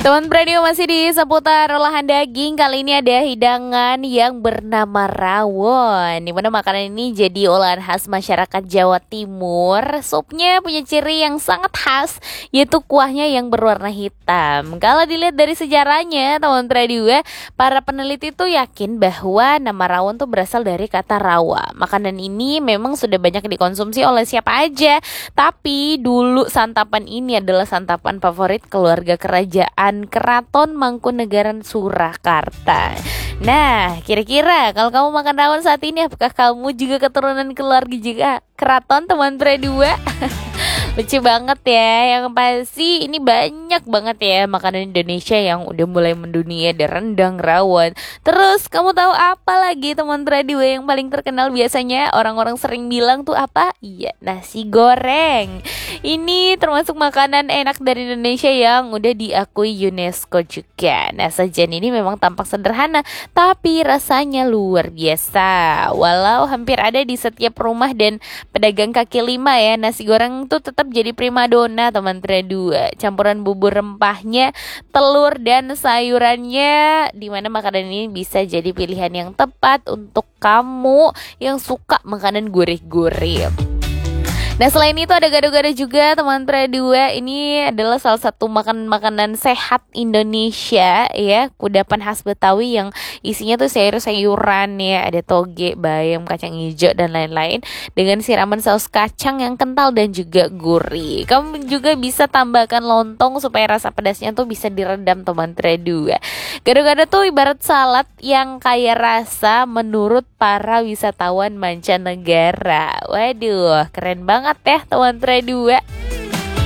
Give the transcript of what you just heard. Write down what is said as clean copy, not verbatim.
Teman radio masih di seputar olahan daging. Kali ini ada hidangan yang bernama rawon, dimana makanan ini jadi olahan khas masyarakat Jawa Timur. Supnya punya ciri yang sangat khas, yaitu kuahnya yang berwarna hitam. Kalau dilihat dari sejarahnya, teman radio, para peneliti tuh yakin bahwa nama rawon tuh berasal dari kata rawa. Makanan ini memang sudah banyak dikonsumsi oleh siapa aja, tapi dulu santapan ini adalah santapan favorit keluarga kerajaan Keraton Mangkunegaran Surakarta. Nah, kira-kira kalau kamu makan rawon saat ini, apakah kamu juga keturunan keluarga juga keraton, teman Pre 2? Lucu banget ya. Yang pasti ini banyak banget ya makanan Indonesia yang udah mulai mendunia. Ada rendang, rawon. Terus kamu tahu apa lagi, teman radio, yang paling terkenal biasanya orang-orang sering bilang tuh apa? Iya, nasi goreng. Ini termasuk makanan enak dari Indonesia yang udah diakui UNESCO juga. Nah, sajian ini memang tampak sederhana, tapi rasanya luar biasa. Walau hampir ada di setiap rumah dan pedagang kaki lima ya, nasi goreng tuh tetap jadi primadona, teman Tra2. Campuran bubur rempahnya, telur dan sayurannya, dimana makanan ini bisa jadi pilihan yang tepat untuk kamu yang suka makanan gurih-gurih. Nah, selain itu ada gado-gado juga, teman Tra2. Ini adalah salah satu makanan sehat Indonesia ya, kudapan khas Betawi yang isinya tuh sayur-sayuran ya, ada toge, bayam, kacang hijau dan lain-lain, dengan siraman saus kacang yang kental dan juga gurih. Kamu juga bisa tambahkan lontong supaya rasa pedasnya tuh bisa diredam, teman Tra2. Gado-gado tuh ibarat salad yang kaya rasa menurut para wisatawan mancanegara. Waduh, keren banget ya, teman Tra2.